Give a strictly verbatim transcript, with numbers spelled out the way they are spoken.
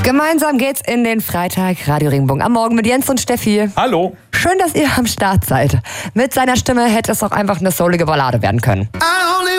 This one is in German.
Gemeinsam geht's in den Freitag Radio Regenbogen am Morgen mit Jens und Steffi. Hallo. Schön, dass ihr am Start seid. Mit seiner Stimme hätte es auch einfach eine soulige Ballade werden können.